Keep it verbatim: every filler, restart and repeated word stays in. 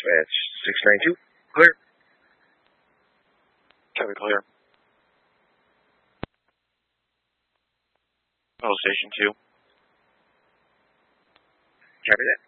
at six nine two. Clear. Copy, clear. Oh, station two. Copy that.